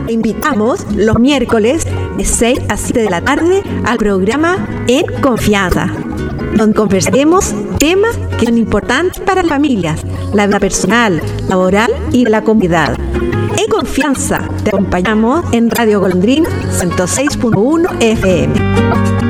Te invitamos los miércoles de 6 a 7 de la tarde al programa En Confianza, donde conversaremos temas que son importantes para las familias, la vida personal, laboral y de la comunidad. En Confianza te acompañamos en Radio Golondrina 106.1 FM.